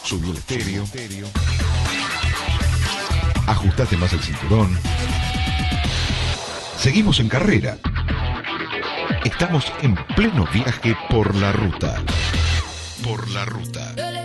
Subí el estéreo. Ajustate más el cinturón. Seguimos en carrera. Estamos en pleno viaje por la ruta. Por la ruta.